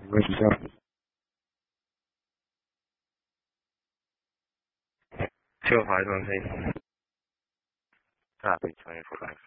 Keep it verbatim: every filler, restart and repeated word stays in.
Where'd you go? two oh five one, please. Copy, twenty-four five.